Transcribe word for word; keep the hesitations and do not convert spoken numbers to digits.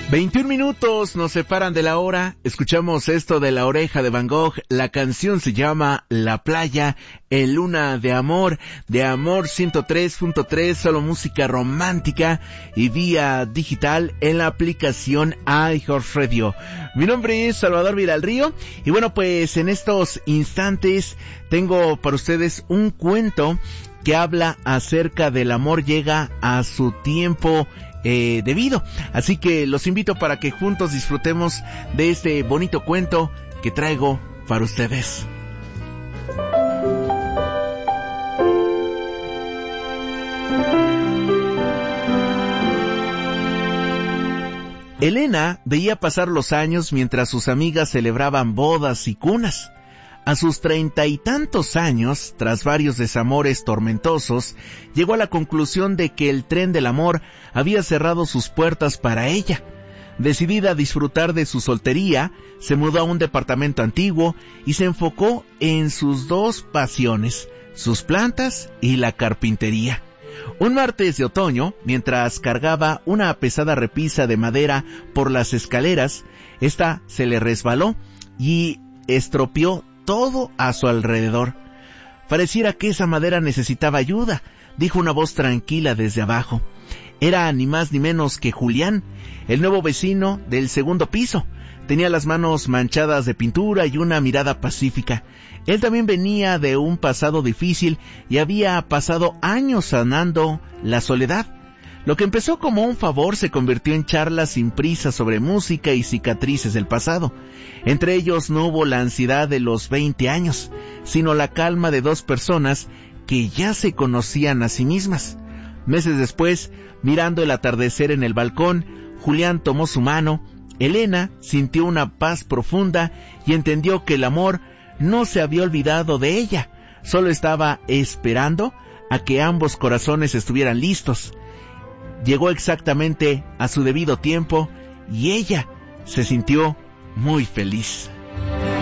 veintiún minutos nos separan de la hora. Escuchamos esto de La Oreja de Van Gogh. La canción se llama La Playa en Luna de Amor, de Amor ciento tres punto tres, solo música romántica y vía digital en la aplicación iHeartRadio. Mi nombre es Salvador Villarrío y bueno, pues en estos instantes tengo para ustedes un cuento que habla acerca del amor llega a su tiempo Eh, debido. Así que los invito para que juntos disfrutemos de este bonito cuento que traigo para ustedes. Elena veía pasar los años mientras sus amigas celebraban bodas y cunas. A sus treinta y tantos años, tras varios desamores tormentosos, llegó a la conclusión de que el tren del amor había cerrado sus puertas para ella. Decidida a disfrutar de su soltería, se mudó a un departamento antiguo y se enfocó en sus dos pasiones, sus plantas y la carpintería. Un martes de otoño, mientras cargaba una pesada repisa de madera por las escaleras, esta se le resbaló y estropeó todo a su alrededor. Pareciera que esa madera necesitaba ayuda, dijo una voz tranquila desde abajo. Era ni más ni menos que Julián, el nuevo vecino del segundo piso. Tenía las manos manchadas de pintura y una mirada pacífica. Él también venía de un pasado difícil y había pasado años sanando la soledad. Lo que empezó como un favor se convirtió en charlas sin prisa sobre música y cicatrices del pasado. Entre ellos no hubo la ansiedad de los veinte años, sino la calma de dos personas que ya se conocían a sí mismas. Meses después, mirando el atardecer en el balcón, Julián tomó su mano. Elena sintió una paz profunda y entendió que el amor no se había olvidado de ella, solo estaba esperando a que ambos corazones estuvieran listos. Llegó exactamente a su debido tiempo y ella se sintió muy feliz.